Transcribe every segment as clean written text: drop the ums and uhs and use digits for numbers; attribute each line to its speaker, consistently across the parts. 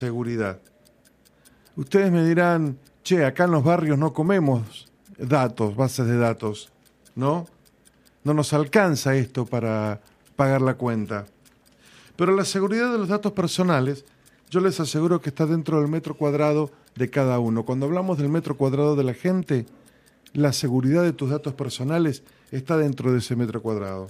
Speaker 1: seguridad. Ustedes me dirán, che, acá en los barrios no comemos datos, bases de datos, ¿no? No nos alcanza esto para pagar la cuenta. Pero la seguridad de los datos personales, yo les aseguro que está dentro del metro cuadrado de cada uno. Cuando hablamos del metro cuadrado de la gente, la seguridad de tus datos personales está dentro de ese metro cuadrado.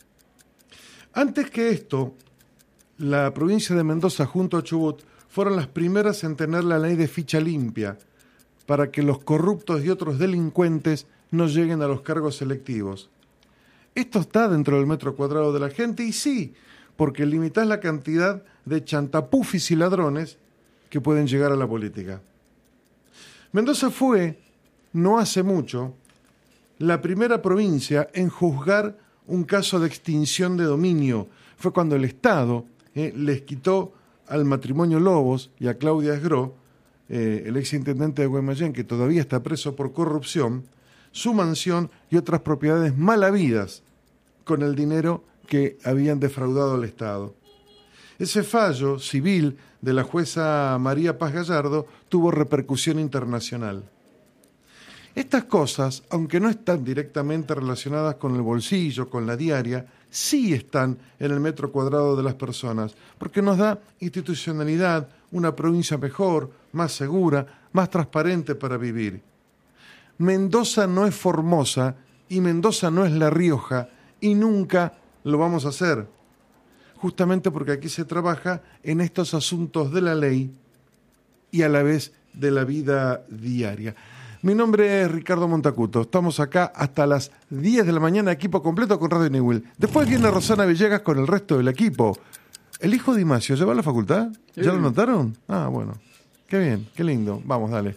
Speaker 1: Antes que esto, la provincia de Mendoza junto a Chubut fueron las primeras en tener la ley de ficha limpia para que los corruptos y otros delincuentes no lleguen a los cargos electivos. Esto está dentro del metro cuadrado de la gente y sí, porque limitás la cantidad de chantapufis y ladrones que pueden llegar a la política. Mendoza fue, no hace mucho, la primera provincia en juzgar un caso de extinción de dominio. Fue cuando el Estado les quitó al matrimonio Lobos y a Claudia Esgró, el exintendente de Guaymallén, que todavía está preso por corrupción, su mansión y otras propiedades mal habidas con el dinero que habían defraudado al Estado. Ese fallo civil de la jueza María Paz Gallardo tuvo repercusión internacional. Estas cosas, aunque no están directamente relacionadas con el bolsillo, con la diaria, sí están en el metro cuadrado de las personas, porque nos da institucionalidad, una provincia mejor, más segura, más transparente para vivir. Mendoza no es Formosa y Mendoza no es La Rioja y nunca lo vamos a hacer, justamente porque aquí se trabaja en estos asuntos de la ley y a la vez de la vida diaria. Mi nombre es Ricardo Montacuto. Estamos acá hasta las 10 de la mañana, equipo completo con Radio Newell. Después viene Rosana Villegas con el resto del equipo. ¿El hijo de Imacio ya va a la facultad? ¿Ya lo notaron? Ah, bueno. Qué bien, qué lindo. Vamos, dale.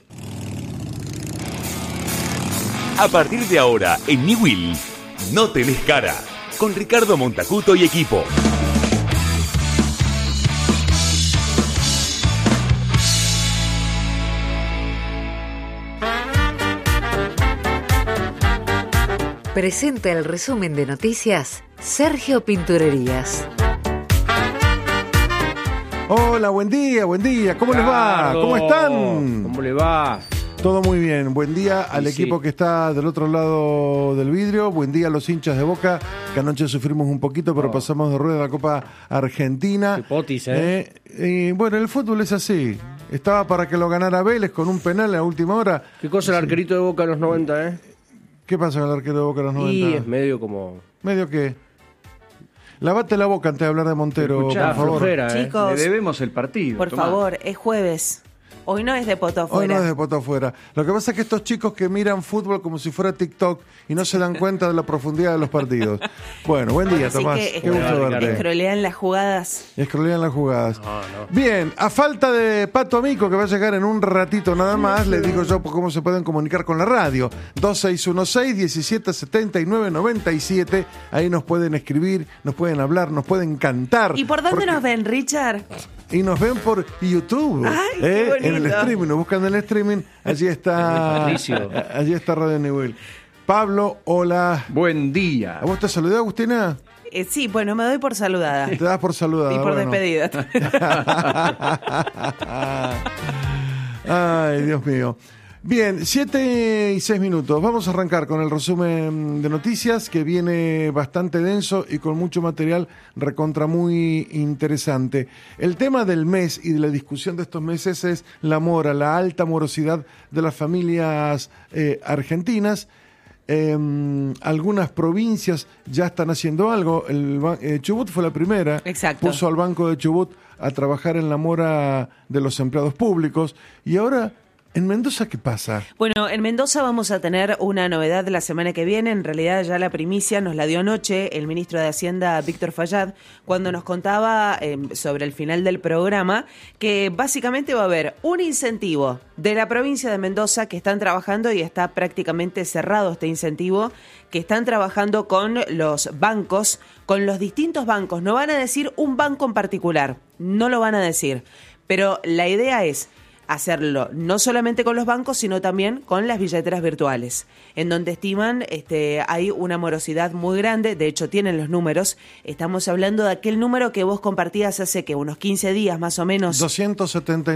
Speaker 2: A partir de ahora, en Newell, No Tenés Cara, con Ricardo Montacuto y equipo.
Speaker 3: Presenta el resumen de noticias Sergio Pinturerías.
Speaker 1: Hola, buen día, ¿cómo les va? ¿Cómo están?
Speaker 4: ¿Cómo le va?
Speaker 1: Todo muy bien, buen día al equipo que está del otro lado del vidrio, buen día a los hinchas de Boca, que anoche sufrimos un poquito, pero pasamos de rueda la Copa Argentina.
Speaker 4: Qué potis,
Speaker 1: y bueno, el fútbol es así, estaba para que lo ganara Vélez con un penal a última hora.
Speaker 4: ¿Qué cosa el arquerito de Boca en los 90,
Speaker 1: ¿Qué pasa con el arquero de Boca en los 90?
Speaker 4: Y es medio como...
Speaker 1: ¿Medio qué? Lavate la boca antes de hablar de Montero,
Speaker 4: Escuchá,
Speaker 1: por favor.
Speaker 4: flojera,
Speaker 5: Chicos,
Speaker 6: le debemos el partido.
Speaker 5: por favor, es jueves. Hoy no es de poto afuera.
Speaker 1: Hoy no es de poto afuera. Lo que pasa es que estos chicos que miran fútbol como si fuera TikTok y no se dan cuenta de la profundidad de los partidos. Bueno, buen día,
Speaker 5: Así
Speaker 1: Tomás.
Speaker 5: que
Speaker 1: Qué gusto verte.
Speaker 5: escrolean las jugadas.
Speaker 1: Escrolean las jugadas.
Speaker 4: No.
Speaker 1: Bien, a falta de Pato Amico, que va a llegar en un ratito nada más, les digo yo cómo se pueden comunicar con la radio. 2616-1779-97. Ahí nos pueden escribir, nos pueden hablar, nos pueden cantar.
Speaker 5: ¿Y por dónde nos ven, Richard?
Speaker 1: Y nos ven por YouTube.
Speaker 5: Ay, qué bonito.
Speaker 1: En el streaming, nos buscan en el streaming. Allí está Radio Newell. Pablo, hola.
Speaker 6: Buen día.
Speaker 1: ¿A vos te saludé, Agustina?
Speaker 5: Sí, bueno, me doy por saludada.
Speaker 1: Te das por saludada.
Speaker 5: Y por
Speaker 1: bueno.
Speaker 5: despedida.
Speaker 1: Ay, Dios mío. Bien, 7:06. Vamos a arrancar con el resumen de noticias que viene bastante denso y con mucho material recontra muy interesante. El tema del mes y de la discusión de estos meses es la mora, la alta morosidad de las familias argentinas. Algunas provincias ya están haciendo algo. Chubut fue la primera.
Speaker 5: Exacto.
Speaker 1: Puso al Banco de Chubut a trabajar en la mora de los empleados públicos. Y ahora, ¿en Mendoza qué pasa?
Speaker 5: Bueno, en Mendoza vamos a tener una novedad la semana que viene. En realidad ya la primicia nos la dio anoche el ministro de Hacienda, Víctor Fayad, cuando nos contaba sobre el final del programa que básicamente va a haber un incentivo de la provincia de Mendoza que están trabajando y está prácticamente cerrado este incentivo, que están trabajando con los bancos, con los distintos bancos. No van a decir un banco en particular, no lo van a decir, pero la idea es hacerlo no solamente con los bancos, sino también con las billeteras virtuales, en donde estiman hay una morosidad muy grande. De hecho, tienen los números. Estamos hablando de aquel número que vos compartías hace que unos 15 días más o menos.
Speaker 1: 279